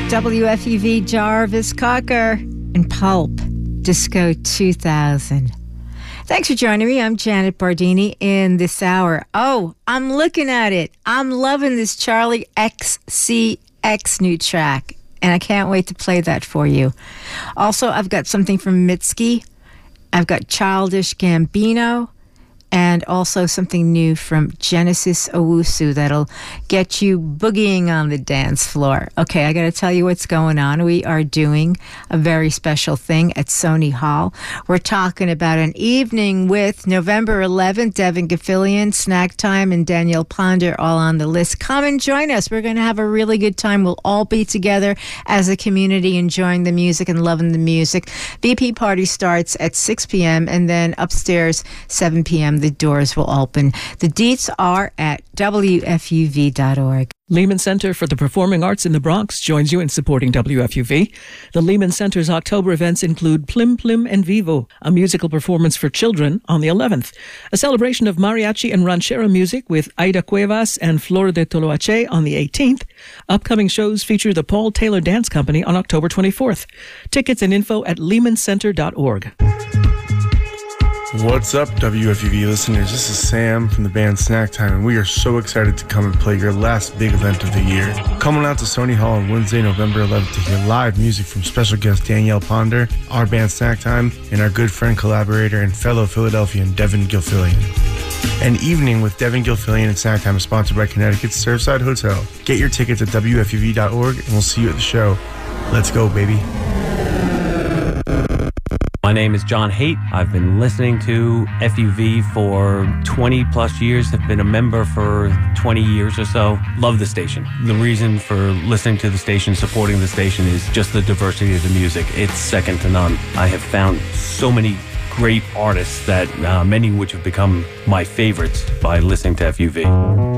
WFUV Jarvis Cocker and Pulp, Disco 2000. Thanks for joining me. I'm Janet Bardini in this hour. Oh, I'm looking at it. I'm loving this Charlie XCX new track, and I can't wait to play that for you. Also, I've got something from Mitski. I've got Childish Gambino, and also something new from Genesis Owusu that'll get you boogieing on the dance floor. Okay, I got to tell you what's going on. We are doing a very special thing at Sony Hall. We're talking about an evening with November 11th, Devin Gilfillian, Snack Time, and Danielle Ponder all on the list. Come and join us. We're going to have a really good time. We'll all be together as a community enjoying the music and loving the music. BP party starts at 6 p.m. and then upstairs, 7 p.m. the doors will open. The deets are at WFUV.org. Lehman Center for the Performing Arts in the Bronx joins you in supporting WFUV. The Lehman Center's October events include Plim Plim and Vivo, a musical performance for children on the 11th, a celebration of mariachi and ranchera music with Aida Cuevas and Flor de Toloache on the 18th. Upcoming shows feature the Paul Taylor Dance Company on October 24th. Tickets and info at lehmancenter.org. What's up, WFUV listeners? This is Sam from the band Snack Time, and we are so excited to come and play your last big event of the year. Come on out to Sony Hall on Wednesday, November 11th to hear live music from special guest Danielle Ponder, our band Snack Time, and our good friend, collaborator, and fellow Philadelphian Devin Gilfillian. An evening with Devin Gilfillian and Snack Time is sponsored by Connecticut's Surfside Hotel. Get your tickets at WFUV.org, and we'll see you at the show. Let's go, baby. My name is John Haidt. I've been listening to FUV for 20 plus years. Have been a member for 20 years or so. Love the station. The reason for listening to the station, supporting the station, is just the diversity of the music. It's second to none. I have found so many great artists that many which have become my favorites by listening to FUV.